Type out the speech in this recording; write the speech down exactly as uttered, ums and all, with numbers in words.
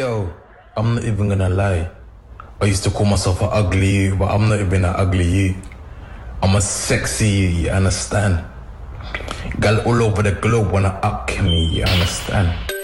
Yo, I'm not even gonna lie. I used to call myself an ugly you, but I'm not even an ugly you. I'm a sexy you, you understand? Girl all over the globe wanna up me, you understand?